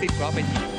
ติดเพราะเป็นหญิง